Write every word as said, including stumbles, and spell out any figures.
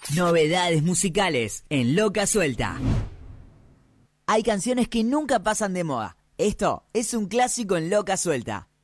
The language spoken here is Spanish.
Novedades musicales en Loca Suelta. Hay canciones que nunca pasan de moda. Esto es un clásico en Loca Suelta.